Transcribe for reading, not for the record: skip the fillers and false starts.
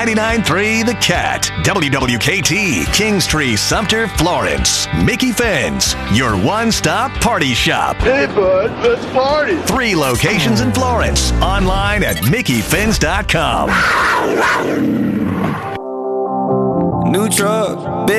99.3 The Cat, WWKT, Kingstree, Sumter, Florence. Mickey Finn's, your one-stop party shop. Hey, bud, let's party. 3 locations in Florence. Online at MickeyFinns.com. New truck.